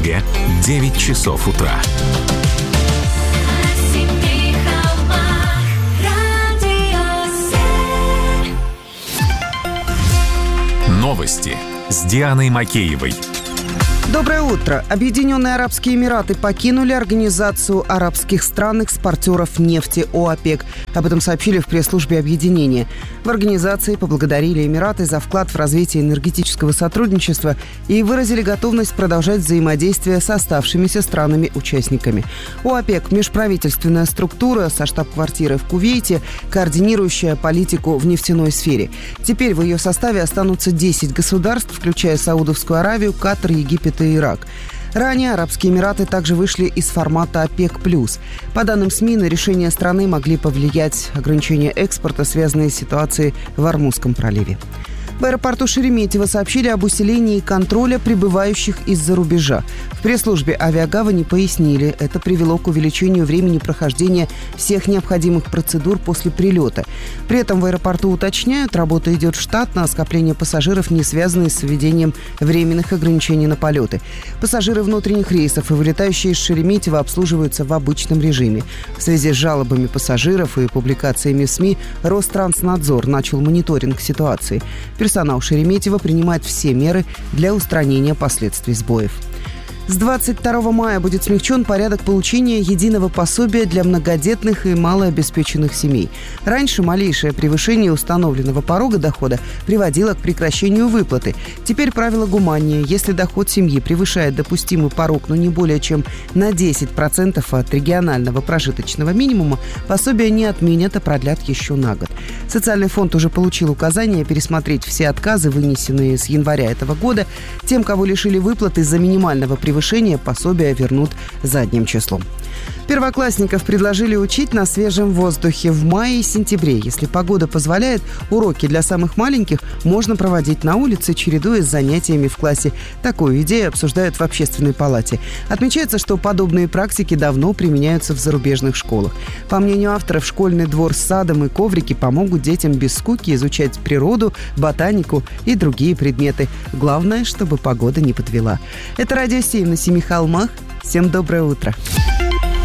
Москве 9 часов утра. Новости с Дианой Макеевой. Доброе утро. Объединенные Арабские Эмираты покинули Организацию арабских стран-экспортеров нефти ОАПЕК. Об этом сообщили в пресс-службе объединения. В организации поблагодарили Эмираты за вклад в развитие энергетического сотрудничества и выразили готовность продолжать взаимодействие с оставшимися странами-участниками. ОАПЕК – межправительственная структура со штаб-квартирой в Кувейте, координирующая политику в нефтяной сфере. Теперь в ее составе останутся 10 государств, включая Саудовскую Аравию, Катар, Египет и Ирак. Ранее Арабские Эмираты также вышли из формата ОПЕК+. По данным СМИ, на решение страны могли повлиять ограничения экспорта, связанные с ситуацией в Ормузском проливе. В аэропорту Шереметьево сообщили об усилении контроля прибывающих из-за рубежа. В пресс-службе авиагавани пояснили, это привело к увеличению времени прохождения всех необходимых процедур после прилета. При этом в аэропорту уточняют, работа идет штатно, а скопление пассажиров не связано с введением временных ограничений на полеты. Пассажиры внутренних рейсов и вылетающие из Шереметьево обслуживаются в обычном режиме. В связи с жалобами пассажиров и публикациями в СМИ Ространснадзор начал мониторинг ситуации. Персонал Шереметьево принимает все меры для устранения последствий сбоев. С 22 мая будет смягчен порядок получения единого пособия для многодетных и малообеспеченных семей. Раньше малейшее превышение установленного порога дохода приводило к прекращению выплаты. Теперь правило гуманнее. Если доход семьи превышает допустимый порог, но не более чем на 10% от регионального прожиточного минимума, пособие не отменят, а продлят еще на год. Социальный фонд уже получил указание пересмотреть все отказы, вынесенные с января этого года. Тем, кого лишили выплаты из-за минимального превышения, пособия вернут задним числом. Первоклассников предложили учить на свежем воздухе в мае и сентябре. Если погода позволяет, уроки для самых маленьких можно проводить на улице, чередуясь с занятиями в классе. Такую идею обсуждают в общественной палате. Отмечается, что подобные практики давно применяются в зарубежных школах. По мнению авторов, школьный двор с садом и коврики помогут детям без скуки изучать природу, ботанику и другие предметы. Главное, чтобы погода не подвела. Это Радио 7 на Семи холмах. Всем доброе утро.